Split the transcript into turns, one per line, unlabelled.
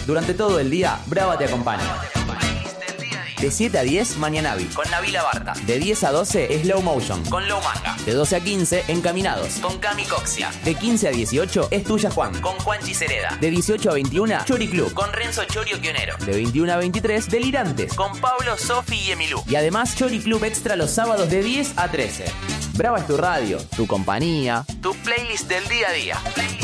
Durante todo el día, Brava te acompaña. De 7 a 10, Mañanavi, con Nabila Barta. De 10 a 12, Slow Motion, con Low Manga. De 12 a 15, Encaminados, con Cami Coxia. De 15 a 18, Es Tuya Juan, con Juanchi Cereda. De 18 a 21, Chori Club, con Renzo Chorio Quionero. De 21 a 23, Delirantes, con Pablo, Sofi y Emilú. Y además, Chori Club Extra los sábados de 10 a 13. Brava es tu radio, tu compañía, tu playlist del día a día.